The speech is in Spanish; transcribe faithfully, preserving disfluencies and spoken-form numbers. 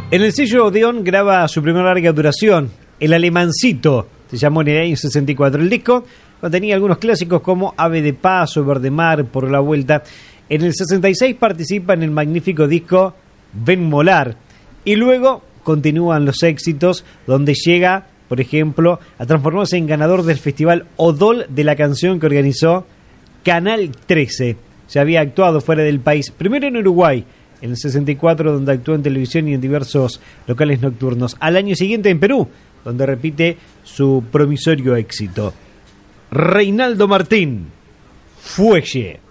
En el sello Odeón graba su primera larga duración, El Alemancito, se llamó en el año sesenta y cuatro. El disco contenía algunos clásicos como Ave de Paso, Verde Mar, Por la Vuelta. En el sesenta y seis participa en el magnífico disco Ven Molar. Y luego continúan los éxitos, donde llega, por ejemplo, a transformarse en ganador del Festival Odol de la Canción que organizó Canal trece. Se había actuado fuera del país, primero en Uruguay, en el sesenta y cuatro, donde actuó en televisión y en diversos locales nocturnos. Al año siguiente en Perú, donde repite su promisorio éxito. Reinaldo Martín, Fuelle.